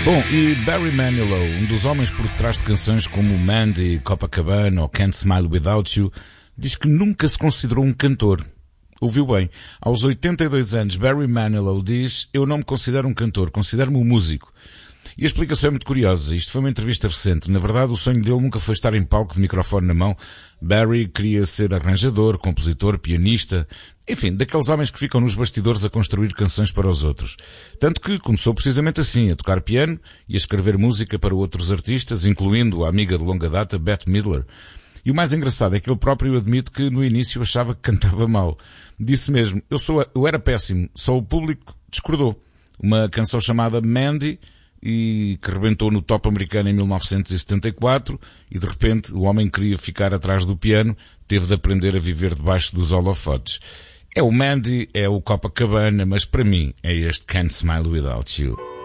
Bom, e Barry Manilow, um dos homens por trás de canções como Mandy, Copacabana ou Can't Smile Without You, diz que nunca se considerou um cantor. Ouviu bem? Aos 82 anos, Barry Manilow diz: eu não me considero um cantor, considero-me um músico. E a explicação é muito curiosa. Isto foi uma entrevista recente. Na verdade, o sonho dele nunca foi estar em palco de microfone na mão. Barry queria ser arranjador, compositor, pianista, enfim, daqueles homens que ficam nos bastidores a construir canções para os outros. Tanto que começou precisamente assim, a tocar piano e a escrever música para outros artistas, incluindo a amiga de longa data, Bette Midler. E o mais engraçado é que ele próprio admite que no início achava que cantava mal. Disse mesmo: eu era péssimo, só o público discordou. Uma canção chamada Mandy, e que rebentou no top americano em 1974, e de repente o homem queria ficar atrás do piano, teve de aprender a viver debaixo dos holofotes. É o Mandy, é o Copacabana, mas para mim é este Can't Smile Without You.